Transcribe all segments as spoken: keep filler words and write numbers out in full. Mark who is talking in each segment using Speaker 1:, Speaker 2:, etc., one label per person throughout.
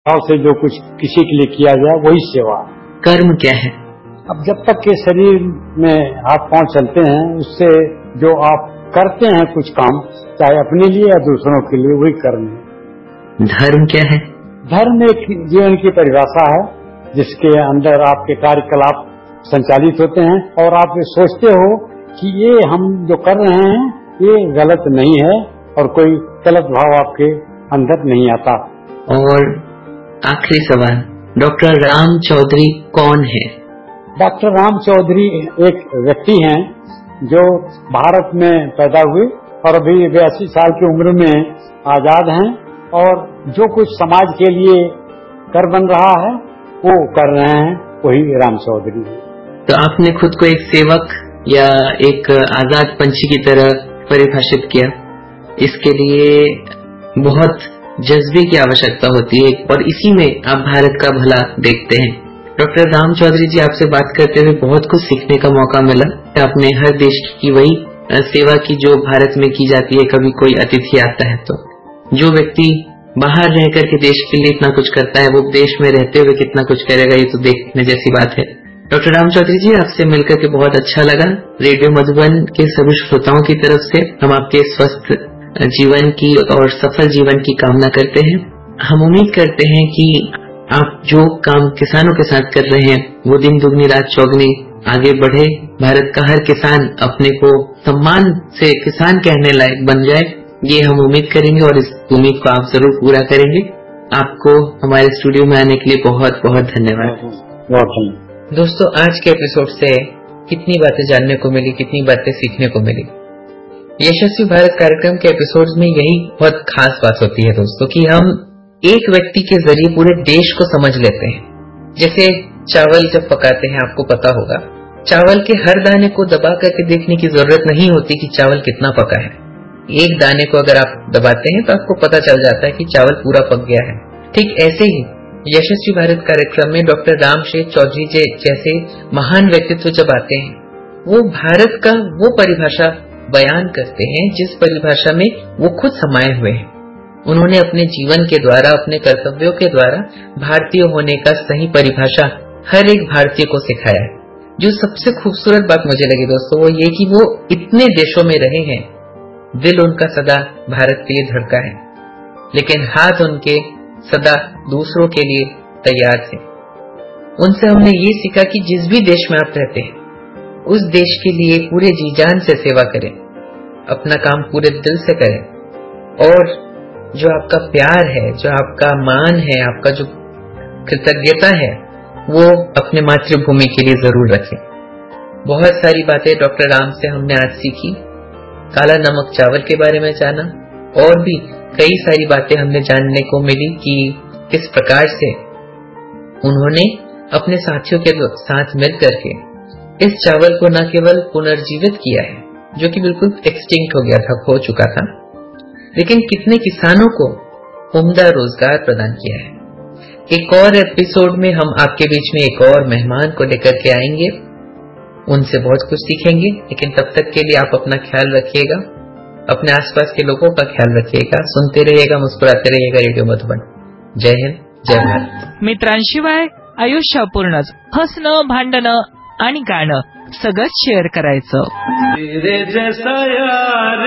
Speaker 1: भाव से जो कुछ किसी के लिए किया जाए वही सेवा।
Speaker 2: कर्म क्या है?
Speaker 1: अब जब तक के शरीर में हाथ पांव चलते हैं उससे जो आप करते हैं कुछ काम, चाहे अपने लिए या दूसरों के लिए, वही कर्म है।
Speaker 2: धर्म क्या है?
Speaker 1: धर्म एक जीवन की परिभाषा है जिसके अंदर आपके कार्यकलाप संचालित होते हैं और आप ये सोचते हो कि ये हम जो कर रहे हैं ये गलत नहीं है और कोई गलत भाव आपके अंदर नहीं आता।
Speaker 2: और आखिरी सवाल, डॉक्टर राम चौधरी कौन है?
Speaker 1: डॉक्टर राम चौधरी एक व्यक्ति हैं जो भारत में पैदा हुए और अभी बयासी साल की उम्र में आजाद हैं और जो कुछ समाज के लिए कर बन रहा है वो कर रहे हैं, वही राम चौधरी है।
Speaker 2: तो आपने खुद को एक सेवक या एक आजाद पंछी की तरह परिभाषित किया। इसके लिए बहुत जज्बे की आवश्यकता होती है और इसी में आप भारत का भला देखते हैं। डॉक्टर राम चौधरी जी, आपसे बात करते हुए बहुत कुछ सीखने का मौका मिला। आपने हर देश की वही सेवा की जो भारत में की जाती है। कभी कोई अतिथि आता है तो जो व्यक्ति बाहर रह करके देश के लिए इतना कुछ करता है वो देश में रहते हुए कितना कुछ करेगा, ये तो देखने जैसी बात है। डॉक्टर राम चौधरी जी, आपसे मिलकर के बहुत अच्छा लगा। रेडियो मधुबन के सभी श्रोताओं की तरफ से हम आपके स्वस्थ जीवन की और सफल जीवन की कामना करते हैं। हम उम्मीद करते हैं कि आप जो काम किसानों के साथ कर रहे हैं वो दिन दुगनी रात चौगनी आगे बढ़े। भारत का हर किसान अपने को सम्मान से किसान कहने लायक बन जाए, ये हम उम्मीद करेंगे और इस उम्मीद को आप जरूर पूरा करेंगे। आपको हमारे स्टूडियो में आने के लिए बहुत बहुत धन्यवाद। दोस्तों, आज के एपिसोड से कितनी बातें जानने को मिली, कितनी बातें सीखने को मिली। यशस्वी भारत कार्यक्रम के एपिसोड्स में यही बहुत खास बात होती है दोस्तों कि हम एक व्यक्ति के जरिए पूरे देश को समझ लेते हैं। जैसे चावल जब पकाते हैं, आपको पता होगा, चावल के हर दाने को दबा करके देखने की जरूरत नहीं होती कि चावल कितना पका है। एक दाने को अगर आप दबाते हैं तो आपको पता चल जाता है कि चावल पूरा पक गया है। ठीक ऐसे ही यशस्वी भारत कार्यक्रम में डॉक्टर राम चौधरी जी जैसे महान व्यक्तित्व जब आते हैं, वो भारत का वो परिभाषा बयान करते हैं जिस परिभाषा में वो खुद समाये हुए हैं। उन्होंने अपने जीवन के द्वारा, अपने कर्तव्यों के द्वारा भारतीय होने का सही परिभाषा हर एक भारतीय को सिखाया है। जो सबसे खूबसूरत बात मुझे लगी दोस्तों वो ये कि वो इतने देशों में रहे हैं, दिल उनका सदा भारत के लिए धड़का है, लेकिन हाथ उनके सदा दूसरों के लिए तैयार थे। उनसे हमने ये सीखा कि जिस भी देश में आप रहते हैं उस देश के लिए पूरे जी जान से सेवा करें, अपना काम पूरे दिल से करें और जो आपका प्यार है, जो आपका मान है, आपका जो कृतज्ञता है वो अपने मातृभूमि के लिए जरूर रखें। बहुत सारी बातें डॉक्टर राम से हमने आज सीखी। काला नमक चावल के बारे में जाना और भी कई सारी बातें हमने जानने को मिली कि किस प्रकार से उन्होंने अपने साथियों के साथ मिलकर के इस चावल को न केवल पुनर्जीवित किया है जो कि बिल्कुल एक्सटिंक्ट हो गया था, खो चुका था, लेकिन कितने किसानों को उम्दा रोजगार प्रदान किया है। एक और एपिसोड में हम आपके बीच में एक और मेहमान को लेकर के आएंगे, उनसे बहुत कुछ सीखेंगे। लेकिन तब तक के लिए आप अपना ख्याल रखिएगा, अपने आसपास के लोगों का ख्याल रखिएगा, सुनते रहिएगा, मुस्कुराते रहिएगा रेडियो मधुबन। जय हिंद, जय भारत।
Speaker 3: मित्रांशिवाय आयुष्य अपूर्णच, हसणं, भांडणं आणि गाणं सगळंच शेअर करायचं।
Speaker 4: तेरे जैसा यार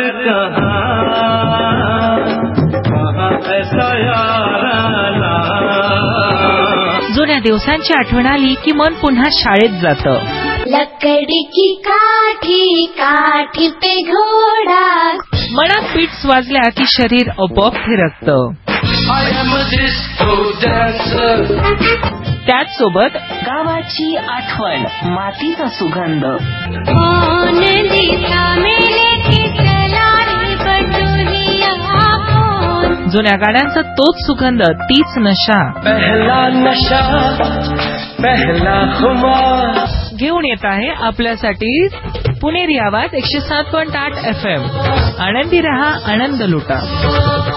Speaker 4: कहाँ, कहाँ ऐसा यार आला।
Speaker 3: जुन्या दिवसांची आठवण आली की मन पुन्हा शाळेत जातं।
Speaker 5: लकड़ी की काठी, काठी पे घोडा,
Speaker 3: मनात बीट्स वाजल्या की शरीर आपोआप थिरकतं। त्याच सोबत गावाची आठवण, मातीचा सुगंध, जुन्या गाण्यांचा तोच सुगंध, तीच नशा,
Speaker 4: पहला नशा पहला खुमार
Speaker 3: घेऊन येत आहे आपल्यासाठी पुणेरी आवाज एकशे सात पॉइंट आठ एफ एम। आनंदी रहा, आनंद लुटा।